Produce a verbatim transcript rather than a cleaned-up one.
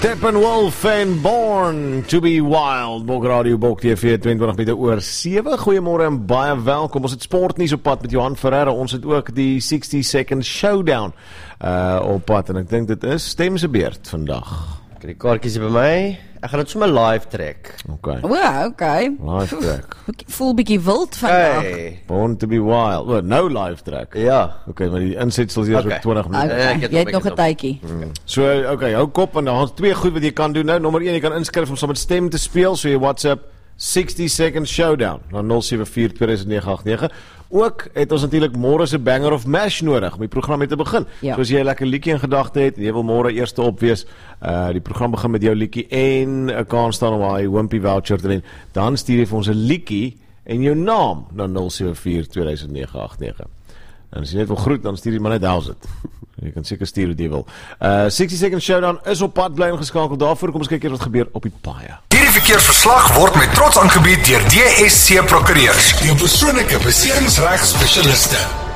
Steppenwolf en Born to be Wild. Bok Radio, Bok T V, twintig minute oor sewe. Goeiemôre en baie welkom. Ons het sportnuus op pad met Johan Ferreira. Ons het ook die sixty second showdown uh, op pad. En ek dink dit is Stem se beurt vandag. Ek het die kaartjies by my. Ek gaan dit sommer live trek. Okay. Wow, okay. Live track. Voel bietjie wild vandag. Hey. Born to be Wild. Oh, nou live track. Ja. Okay, maar die insetsel is eers Okay. op twintig minute. Okay. Ja, ek het Jy het nog nog 'n tydjie. Mm. So, okay, hou kop en dan twee goed wat jy kan doen nou. Nommer een, jy kan inskryf om saam met Stem te speel, so jy WhatsApp sixty second showdown na nul sewe vier twee nege agt nege. Ook het ons natuurlik môre se banger of mash nodig om die program mee te begin. Ja. So as jy 'n lekker liedjie in gedagte het en jy wil môre eerste op wees, uh die program begin met jou liedjie en 'n kans staan om daai Wimpy voucher te wen, dan stuur jy vir ons 'n liedjie en jou naam na nul sewe vier twee nege agt nege. En as jy net wil groet, dan stuur jy maar net how's it. Jy kan seker stuur wat jy wil. Uh sixty second showdown is op pad, bly ingeskakel daarvoor. Kom ons kyk eers wat gebeur op die paaie. Hierdie verkeersverslag word met trots aangebied deur D S C Prokureurs, jou persoonlike beseringsreg spesialiste.